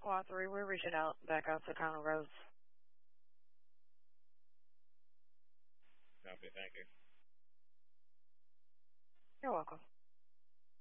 Squad 3. We're reaching out back out to Colonel Rose. Copy, thank you. You're welcome.